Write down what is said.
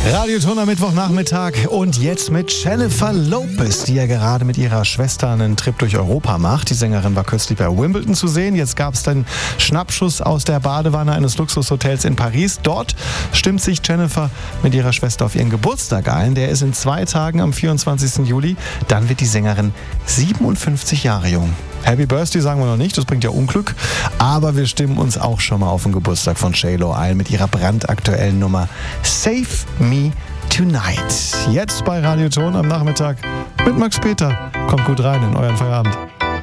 Radioton am Mittwochnachmittag und jetzt mit Jennifer Lopez, die ja gerade mit ihrer Schwester einen Trip durch Europa macht. Die Sängerin war kürzlich bei Wimbledon zu sehen. Jetzt gab es den Schnappschuss aus der Badewanne eines Luxushotels in Paris. Dort stimmt sich Jennifer mit ihrer Schwester auf ihren Geburtstag ein. Der ist in 2 Tagen am 24. Juli. Dann wird die Sängerin 57 Jahre jung. Happy Birthday sagen wir noch nicht, das bringt ja Unglück. Aber wir stimmen uns auch schon mal auf den Geburtstag von J.Lo ein mit ihrer brandaktuellen Nummer Save Me Tonight. Jetzt bei Radioton am Nachmittag mit Max Peter. Kommt gut rein in euren Feierabend.